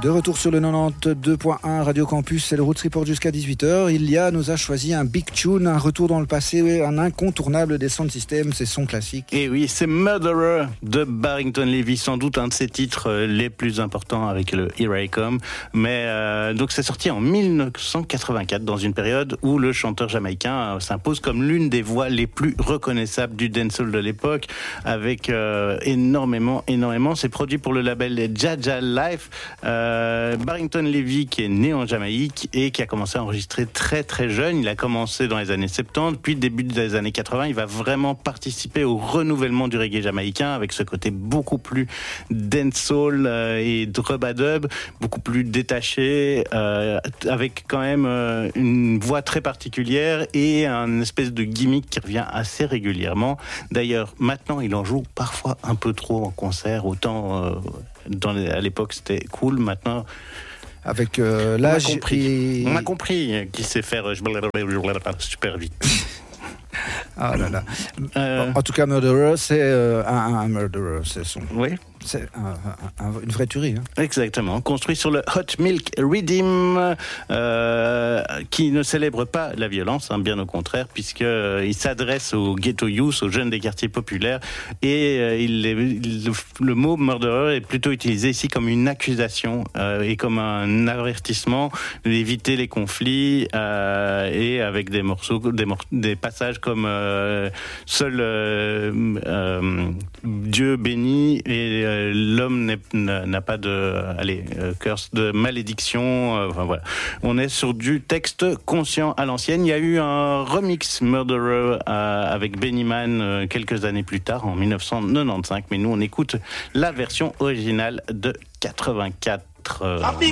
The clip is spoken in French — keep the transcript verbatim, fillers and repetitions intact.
De retour sur le quatre-vingt-douze point un Radio Campus, c'est le Roots Report jusqu'à dix-huit heures. Ilia nous a choisi un big tune, un retour dans le passé, un incontournable des sound systems, c'est son classique. Et oui, c'est Murderer de Barrington Levy, sans doute un de ses titres les plus importants avec le Here I Come. Mais euh, donc c'est sorti en dix-neuf cent quatre-vingt-quatre, dans une période où le chanteur jamaïcain s'impose comme l'une des voix les plus reconnaissables du dancehall de l'époque, avec euh, énormément, énormément. C'est produit pour le label Jaja Life. Euh, Euh, Barrington Levy, qui est né en Jamaïque et qui a commencé à enregistrer très très jeune. Il a commencé dans les années soixante-dix, puis début des années quatre-vingts, il va vraiment participer au renouvellement du reggae jamaïcain avec ce côté beaucoup plus dancehall euh, et rub-a-dub, beaucoup plus détaché, euh, avec quand même euh, une voix très particulière et un espèce de gimmick qui revient assez régulièrement. D'ailleurs, maintenant, il en joue parfois un peu trop en concert, autant... Euh, Dans les, à l'époque c'était cool, maintenant avec euh, l'âge on a compris, et... on a compris qu'il sait faire super vite. Ah là là. Euh... En tout cas, Murderer, c'est euh, un, un Murderer, c'est son. Oui. C'est un, un, une vraie tuerie. Hein. Exactement. Construit sur le Hot Milk Rhythm, euh, qui ne célèbre pas la violence, hein, bien au contraire, puisqu'il euh, s'adresse aux ghetto youth, aux jeunes des quartiers populaires, et euh, il, il, le, le mot murderer est plutôt utilisé ici comme une accusation euh, et comme un avertissement d'éviter les conflits, euh, et avec des morceaux, des, mor- des passages comme euh, seul euh, euh, Dieu bénit et euh, l'homme n'a pas de, allez, euh, curse, de malédiction. Euh, enfin voilà, on est sur du texte conscient à l'ancienne. Il y a eu un remix Murderer euh, avec Benny Man euh, quelques années plus tard, en dix-neuf cent quatre-vingt-quinze, mais nous on écoute la version originale de quatre-vingt-quatre. Euh...